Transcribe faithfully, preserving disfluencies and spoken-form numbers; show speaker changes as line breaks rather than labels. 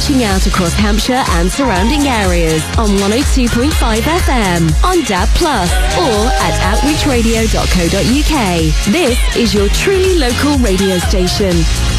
reaching out across Hampshire and surrounding areas on one oh two point five F M, on D A B plus, or at outreach radio dot co dot U K. This is your truly local radio station.